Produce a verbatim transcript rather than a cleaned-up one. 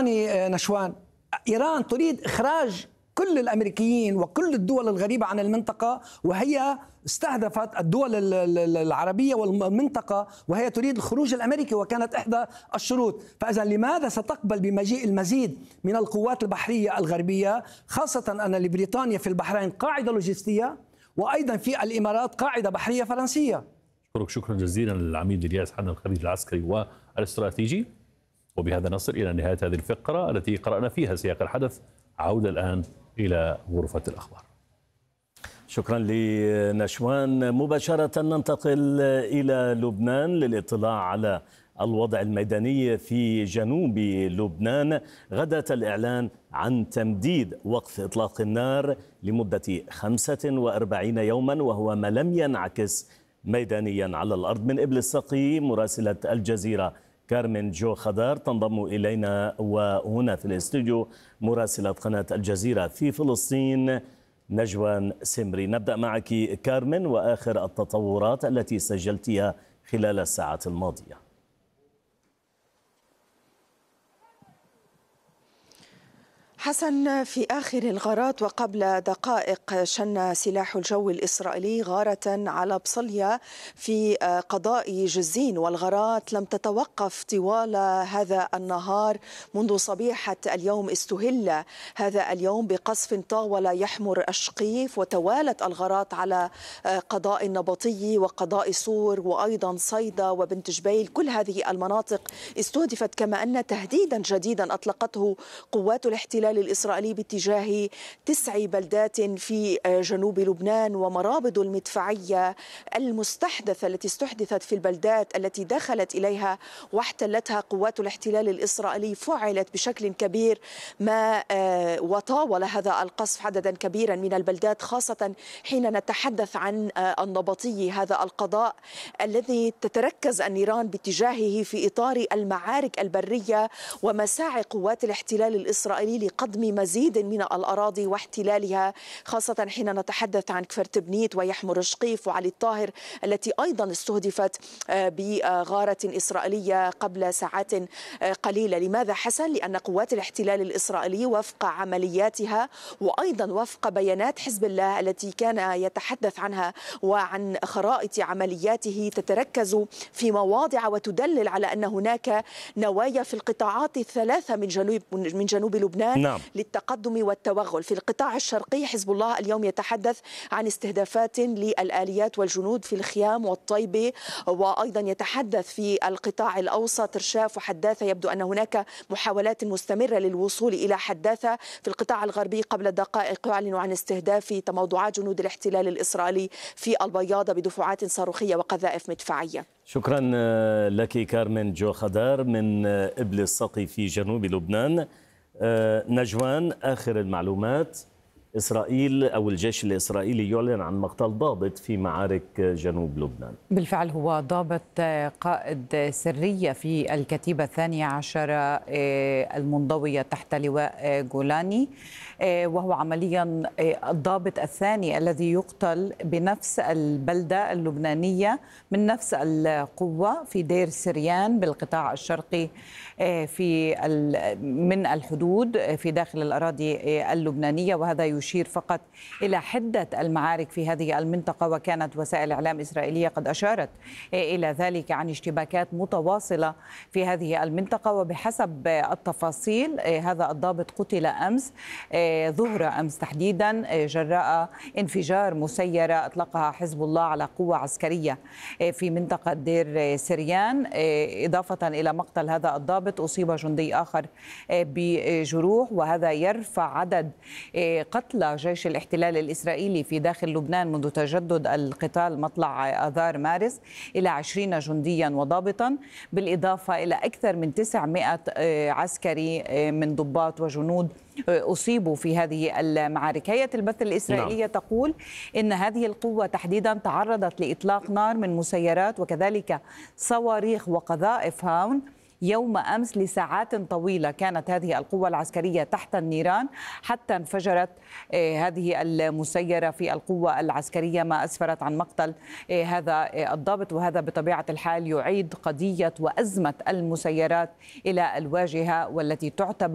اسمعني نشوان، إيران تريد إخراج كل الأمريكيين وكل الدول الغريبة عن المنطقة، وهي استهدفت الدول العربية والمنطقة، وهي تريد الخروج الأمريكي وكانت إحدى الشروط. فإذا لماذا ستقبل بمجيء المزيد من القوات البحرية الغربية، خاصة أن لبريطانيا في البحرين قاعدة لوجستية، وأيضا في الإمارات قاعدة بحرية فرنسية. أشكرك شكرا جزيلا للعميد إلياس حنا، الخبير العسكري والاستراتيجي. وبهذا نصل إلى نهاية هذه الفقرة التي قرأنا فيها سياق الحدث. عودة الآن إلى غرفة الأخبار. شكرا لنشوان. مباشرة ننتقل إلى لبنان للاطلاع على الوضع الميداني في جنوب لبنان. غدا الإعلان عن تمديد وقف إطلاق النار لمدة خمسة وأربعين يوما، وهو ما لم ينعكس ميدانيا على الأرض. من إبل السقي مراسلة الجزيرة كارمن جو خضار تنضم إلينا، وهنا في الاستوديو مراسلة قناة الجزيرة في فلسطين نجوان سمري. نبدأ معك كارمن، وآخر التطورات التي سجلتها خلال الساعات الماضية. حسن، في آخر الغارات وقبل دقائق شن سلاح الجو الإسرائيلي غارة على بصليا في قضاء جزين، والغارات لم تتوقف طوال هذا النهار. منذ صبيحة اليوم استهل هذا اليوم بقصف طاول يحمر الشقيف، وتوالت الغارات على قضاء النبطي وقضاء صور وأيضا صيدا وبنت جبيل. كل هذه المناطق استهدفت، كما أن تهديدا جديدا أطلقته قوات الاحتلال الإسرائيلي باتجاه تسع بلدات في جنوب لبنان، ومرابط المدفعية المستحدثة التي استحدثت في البلدات التي دخلت إليها واحتلتها قوات الاحتلال الإسرائيلي فعلت بشكل كبير، ما وطاول هذا القصف عددا كبيرا من البلدات، خاصة حين نتحدث عن النبطي، هذا القضاء الذي تتركز النيران باتجاهه في إطار المعارك البرية ومساعي قوات الاحتلال الإسرائيلي قضم مزيد من الأراضي واحتلالها، خاصة حين نتحدث عن كفر تبنيت ويحمر شقيف وعلي الطاهر التي أيضا استهدفت بغارة إسرائيلية قبل ساعات قليلة. لماذا حسن؟ لأن قوات الاحتلال الإسرائيلي وفق عملياتها وأيضا وفق بيانات حزب الله التي كان يتحدث عنها وعن خرائط عملياته تتركز في مواضع وتدلل على أن هناك نوايا في القطاعات الثلاثة من جنوب من جنوب لبنان نعم. للتقدم والتوغل. في القطاع الشرقي حزب الله اليوم يتحدث عن استهدافات للآليات والجنود في الخيام والطيبة، وأيضا يتحدث في القطاع الأوسط رشاف وحداثة. يبدو أن هناك محاولات مستمرة للوصول إلى حداثة. في القطاع الغربي قبل دقائق يعلنوا عن استهداف تموضعات جنود الاحتلال الإسرائيلي في البياضة بدفعات صاروخية وقذائف مدفعية. شكرا لك كارمن جو خضار من إبل السقي في جنوب لبنان. نجوان، آخر المعلومات، إسرائيل أو الجيش الإسرائيلي يعلن عن مقتل ضابط في معارك جنوب لبنان. بالفعل هو ضابط قائد سرية في الكتيبة الثانية عشرة المنضوية تحت لواء جولاني، وهو عمليا الضابط الثاني الذي يقتل بنفس البلدة اللبنانية من نفس القوة في دير سريان بالقطاع الشرقي في من الحدود في داخل الأراضي اللبنانية. وهذا يشير فقط إلى حدة المعارك في هذه المنطقة، وكانت وسائل إعلام إسرائيلية قد أشارت إلى ذلك عن اشتباكات متواصلة في هذه المنطقة. وبحسب التفاصيل هذا الضابط قتل أمس ظهر أمس تحديدا جراء انفجار مسيرة أطلقها حزب الله على قوة عسكرية في منطقة دير سريان. إضافة إلى مقتل هذا الضابط أصيب جندي آخر بجروح، وهذا يرفع عدد قتلى جيش الاحتلال الإسرائيلي في داخل لبنان منذ تجدد القتال مطلع آذار مارس إلى عشرين جنديا وضابطا، بالإضافة إلى أكثر من تسعمائة عسكري من ضباط وجنود أصيبوا في هذه المعارك. هيئة البث الإسرائيلية نعم. تقول إن هذه القوة تحديدا تعرضت لإطلاق نار من مسيرات وكذلك صواريخ وقذائف هاون يوم أمس لساعات طويلة. كانت هذه القوة العسكرية تحت النيران حتى انفجرت هذه المسيرة في القوة العسكرية، ما أسفرت عن مقتل هذا الضابط. وهذا بطبيعة الحال يعيد قضية وأزمة المسيرات إلى الواجهة، والتي تعتبر